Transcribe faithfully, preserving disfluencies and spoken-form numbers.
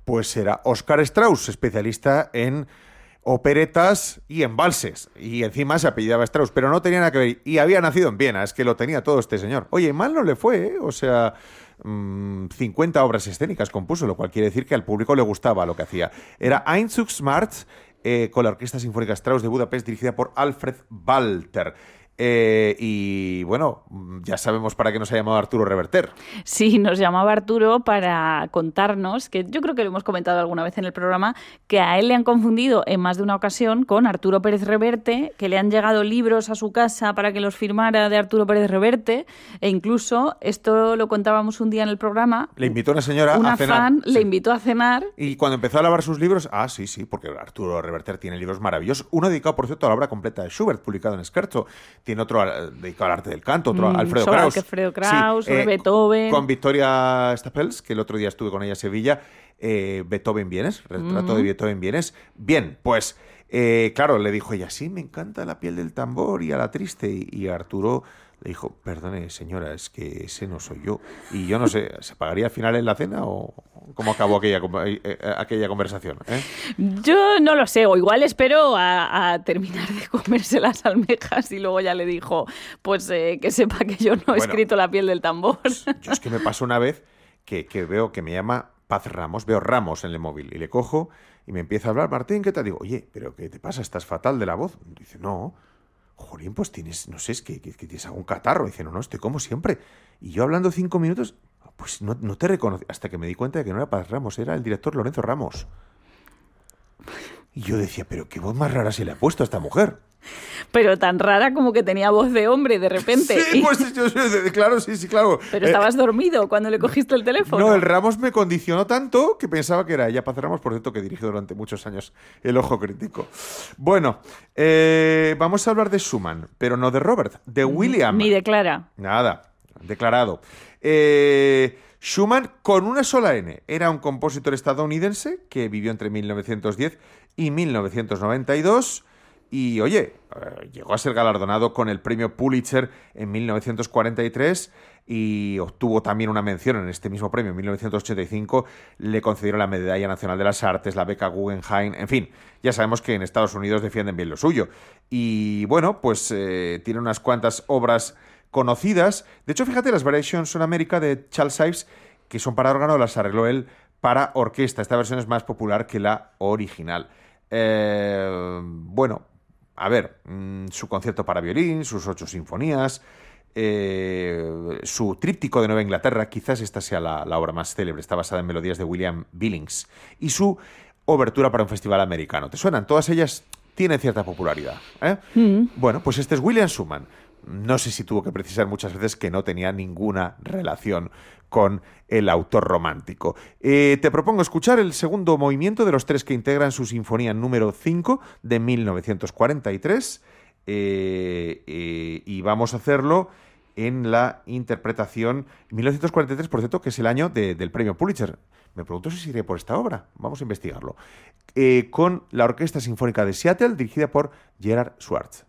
Pues era Oscar Strauss, especialista en operetas y en valses. Y encima se apellidaba Strauss, pero no tenía nada que ver. Y había nacido en Viena, es que lo tenía todo este señor. Oye, mal no le fue, ¿eh? O sea, mmm, cincuenta obras escénicas compuso, lo cual quiere decir que al público le gustaba lo que hacía. Era Einzugsmarsch, eh, con la Orquesta Sinfónica Strauss de Budapest, dirigida por Alfred Walter. Eh, y bueno, ya sabemos para qué nos ha llamado Arturo Reverter. Sí, nos llamaba Arturo para contarnos, que yo creo que lo hemos comentado alguna vez en el programa, que a él le han confundido en más de una ocasión con Arturo Pérez Reverte, que le han llegado libros a su casa para que los firmara de Arturo Pérez Reverte, e incluso, esto lo contábamos un día en el programa, le invitó una señora una a cenar. fan sí. le invitó a cenar. Y cuando empezó a lavar sus libros, ah, sí, sí, porque Arturo Reverter tiene libros maravillosos, uno dedicado, por cierto, a la obra completa de Schubert, publicado en Scherzo. Tiene otro dedicado al arte del canto, otro mm, a Alfredo sobre Kraus. Alfredo Kraus, sí, sobre eh, Beethoven. Con Victoria Stapels, que el otro día estuve con ella en Sevilla. Eh, Beethoven vienes, retrato mm. de Beethoven vienes. Bien, pues, eh, claro, le dijo ella, sí, me encanta La piel del tambor y A la triste. Y, y Arturo le dijo, perdone, señora, es que ese no soy yo. Y yo no sé, ¿se pagaría al final en la cena o cómo acabó aquella, eh, aquella conversación? ¿eh? Yo no lo sé, o igual espero a, a terminar de comerse las almejas y luego ya le dijo, pues eh, que sepa que yo no he bueno, escrito La piel del tambor. Pues, yo es que me pasó una vez que, que veo que me llama Paz Ramos, veo Ramos en el móvil y le cojo y me empieza a hablar, Martín, ¿qué tal? Digo, oye, ¿pero qué te pasa? ¿Estás fatal de la voz? Dice, no. Jolín, pues tienes, no sé, es que, que, que tienes algún catarro. Dice, no, no, estoy como siempre. Y yo hablando cinco minutos, pues no, no te reconocí. Hasta que me di cuenta de que no era Paz Ramos, era el director Lorenzo Ramos. Y yo decía, pero qué voz más rara se le ha puesto a esta mujer. Pero tan rara como que tenía voz de hombre de repente. Sí, pues yo, claro, sí, sí, claro. Pero estabas eh, dormido cuando le cogiste el teléfono. No, el Ramos me condicionó tanto que pensaba que era ella. Paz Ramos, por cierto, que dirigió durante muchos años El Ojo Crítico. Bueno, eh, vamos a hablar de Schumann, pero no de Robert, de William. Ni de Clara. Nada, declarado. Eh, Schumann, con una sola N, era un compositor estadounidense que vivió entre mil novecientos diez y mil novecientos noventa y dos. Y, oye, eh, llegó a ser galardonado con el premio Pulitzer en mil novecientos cuarenta y tres y obtuvo también una mención en este mismo premio en mil novecientos ochenta y cinco. Le concedieron la Medalla Nacional de las Artes, la beca Guggenheim, en fin, ya sabemos que en Estados Unidos defienden bien lo suyo. Y, bueno, pues eh, tiene unas cuantas obras conocidas. De hecho, fíjate, las Variations on America de Charles Ives, que son para órgano, las arregló él para orquesta. Esta versión es más popular que la original. Eh, bueno... A ver, mmm, su concierto para violín, sus ocho sinfonías, eh, su tríptico de Nueva Inglaterra, quizás esta sea la, la obra más célebre, está basada en melodías de William Billings, y su obertura para un festival americano. ¿Te suenan? Todas ellas tienen cierta popularidad, ¿eh? Mm. Bueno, pues este es William Schumann. No sé si tuvo que precisar muchas veces que no tenía ninguna relación con el autor romántico. Eh, te propongo escuchar el segundo movimiento de los tres que integran su sinfonía número cinco de mil novecientos cuarenta y tres eh, eh, y vamos a hacerlo en la interpretación mil novecientos cuarenta y tres, por cierto, que es el año de, del premio Pulitzer. Me pregunto si sería por esta obra. Vamos a investigarlo. Eh, con la Orquesta Sinfónica de Seattle, dirigida por Gerard Schwartz.